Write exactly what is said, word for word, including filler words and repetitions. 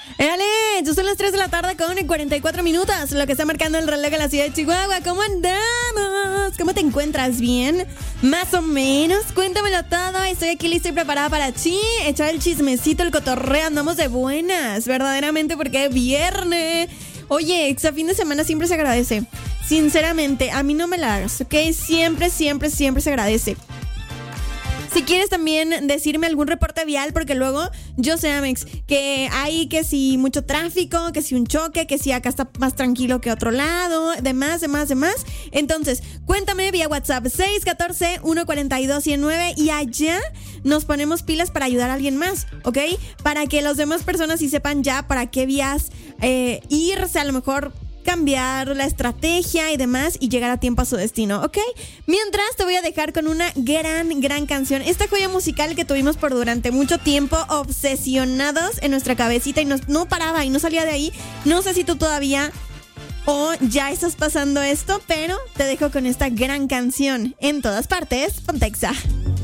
Éale, ya son las tres de la tarde con cuarenta y cuatro minutos, lo que está marcando el reloj en la ciudad de Chihuahua. ¿Cómo andamos? ¿Cómo te encuentras? ¿Bien? Más o menos. Cuéntamelo todo. Estoy aquí lista y preparada para ti. Echar el chismecito, el cotorreo. Andamos de buenas, verdaderamente, porque es viernes. Oye, a fin de semana siempre se agradece. Sinceramente, a mí no me la hagas, ¿ok? Siempre, siempre, siempre se agradece. Si quieres también decirme algún reporte vial, porque luego yo sé, Amex, que hay que si mucho tráfico, que si un choque, que si acá está más tranquilo que otro lado, demás, demás, demás. Entonces, cuéntame vía WhatsApp seis uno cuatro, uno cuatro dos, uno nueve y allá nos ponemos pilas para ayudar a alguien más, ¿ok? Para que las demás personas sí sepan ya para qué vías eh, irse, a lo mejor cambiar la estrategia y demás y llegar a tiempo a su destino, ¿ok? Mientras te voy a dejar con una gran, gran canción. Esta joya musical que tuvimos por durante mucho tiempo obsesionados en nuestra cabecita y nos, no paraba y no salía de ahí. No sé si tú todavía o ya estás pasando esto, pero te dejo con esta gran canción. En todas partes, Pontexa.